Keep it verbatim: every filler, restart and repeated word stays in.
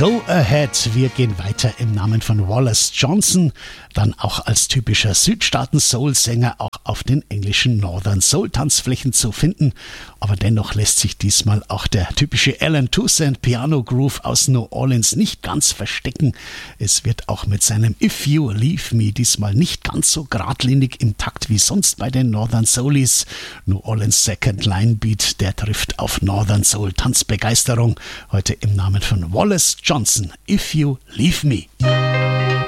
Go Ahead, wir gehen weiter im Namen von Wallace Johnson, dann auch als typischer Südstaaten-Soul-Sänger auch auf den englischen Northern Soul-Tanzflächen zu finden, aber dennoch lässt sich diesmal auch der typische Alan Toussaint Piano Groove aus New Orleans nicht ganz verstecken. Es wird auch mit seinem If You Leave Me diesmal nicht ganz so geradlinig im Takt wie sonst bei den Northern Soulies. New Orleans Second Line Beat, der trifft auf Northern Soul Tanzbegeisterung, heute im Namen von Wallace Johnson, If You Leave Me.